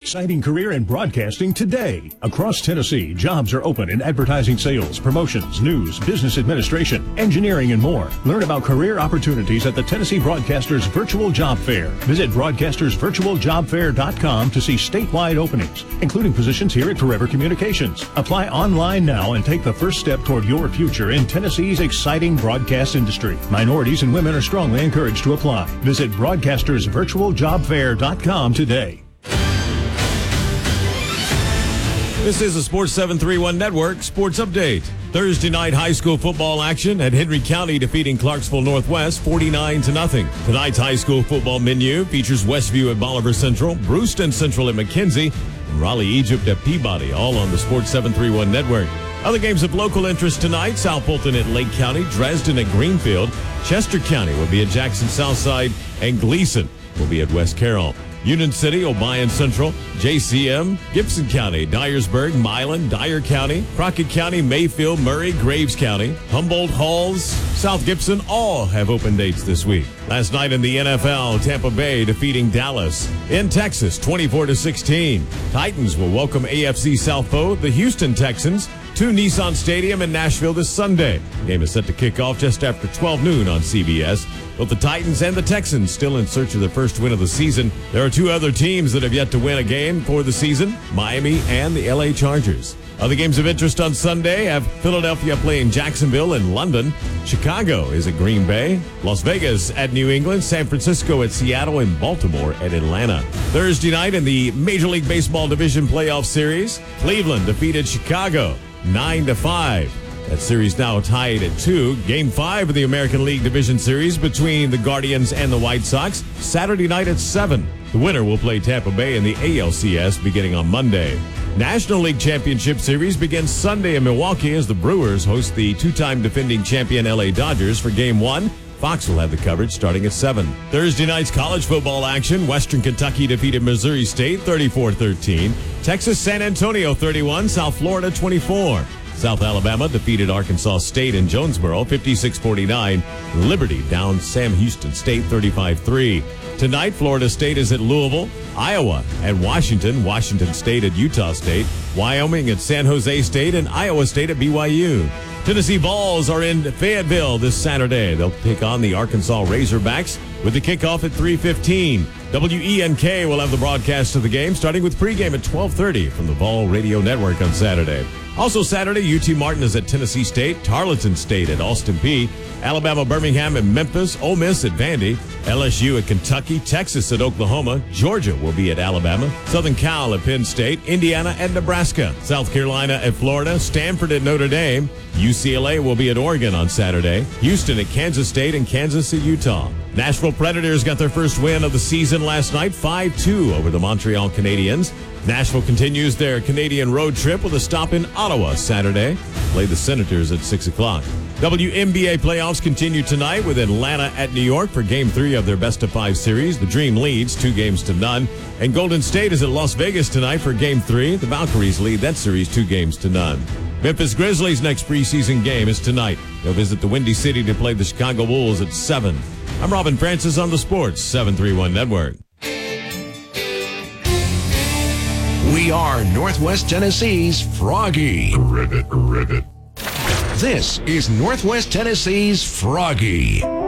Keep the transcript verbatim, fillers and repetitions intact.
exciting career in broadcasting today. Across Tennessee, jobs are open in advertising sales, promotions, news, business administration, engineering, and more. Learn about career opportunities at the Tennessee Broadcasters Virtual Job Fair. Visit broadcasters virtual job fair dot com to see statewide openings, including positions here at Forever Communications. Apply online now and take the first step toward your future in Tennessee's exciting broadcast industry. Minorities and women are strongly encouraged to apply. Visit broadcasters virtual job fair dot com today. This is the Sports seven thirty-one Network Sports Update. Thursday night high school football action at Henry County defeating Clarksville Northwest forty-nine to nothing. Tonight's high school football menu features Westview at Bolivar Central, Brewston Central at McKenzie, and Raleigh Egypt at Peabody, all on the Sports seven thirty-one Network. Other games of local interest tonight: South Fulton at Lake County, Dresden at Greenfield, Chester County will be at Jackson Southside, and Gleason will be at West Carroll. Union City, Obion Central, J C M, Gibson County, Dyersburg, Milan, Dyer County, Crockett County, Mayfield, Murray, Graves County, Humboldt, Halls, South Gibson, all have open dates this week. Last night in the N F L, Tampa Bay defeating Dallas. In Texas, twenty-four to sixteen. Titans will welcome A F C South Foe, the Houston Texans, to Nissan Stadium in Nashville this Sunday. The game is set to kick off just after twelve noon on C B S. Both the Titans and the Texans still in search of their first win of the season. There are two other teams that have yet to win a game for the season: Miami and the L A Chargers. Other games of interest on Sunday have Philadelphia playing Jacksonville and London. Chicago is at Green Bay. Las Vegas at New England. San Francisco at Seattle, and Baltimore at Atlanta. Thursday night in the Major League Baseball Division Playoff Series, Cleveland defeated Chicago nine to five. That series now tied at two. Game five of the American League Division Series between the Guardians and the White Sox, Saturday night at seven. The winner will play Tampa Bay in the A L C S beginning on Monday. National League Championship Series begins Sunday in Milwaukee as the Brewers host the two-time defending champion L A Dodgers for Game one. Fox will have the coverage starting at seven. Thursday night's college football action: Western Kentucky defeated Missouri State thirty-four thirteen. Texas San Antonio thirty-one, South Florida twenty-four. South Alabama defeated Arkansas State in Jonesboro fifty-six forty-nine. Liberty down Sam Houston State thirty-five three. Tonight, Florida State is at Louisville, Iowa at Washington, Washington State at Utah State, Wyoming at San Jose State, and Iowa State at B Y U. Tennessee Vols are in Fayetteville this Saturday. They'll take on the Arkansas Razorbacks with the kickoff at three fifteen. W E N K will have the broadcast of the game, starting with pregame at twelve thirty from the Vol Radio Network on Saturday. Also Saturday, U T Martin is at Tennessee State, Tarleton State at Austin Peay, Alabama Birmingham at Memphis, Ole Miss at Vandy, L S U at Kentucky, Texas at Oklahoma, Georgia will be at Alabama, Southern Cal at Penn State, Indiana at Nebraska, South Carolina at Florida, Stanford at Notre Dame, U C L A will be at Oregon on Saturday, Houston at Kansas State, and Kansas at Utah. Nashville Predators got their first win of the season last night, five two over the Montreal Canadiens. Nashville continues their Canadian road trip with a stop in Ottawa Saturday. Play the Senators at six o'clock. W N B A playoffs continue tonight with Atlanta at New York for Game three of their best-of-five series. The Dream leads two games to none. And Golden State is at Las Vegas tonight for Game three. The Valkyries lead that series two games to none. Memphis Grizzlies' next preseason game is tonight. They'll visit the Windy City to play the Chicago Bulls at seven. I'm Robin Francis on the Sports seven thirty-one Network. We are Northwest Tennessee's Froggy. Ribbit, ribbit. This is Northwest Tennessee's Froggy.